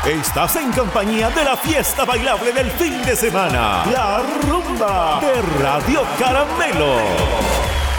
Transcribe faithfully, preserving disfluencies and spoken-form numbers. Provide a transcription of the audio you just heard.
Estás en compañía de la fiesta bailable del fin de semana, la rumba de Radio Caramelo.